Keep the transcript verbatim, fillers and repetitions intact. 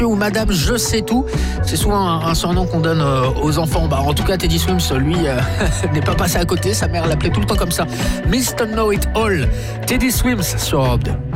ou Madame Je sais tout. C'est souvent un, un surnom qu'on donne euh, aux enfants. Bah, en tout cas, Teddy Swims, lui, euh, n'est pas passé à côté. Sa mère l'appelait tout le temps comme ça. mister Know It All. Teddy Swims sur Europe deux.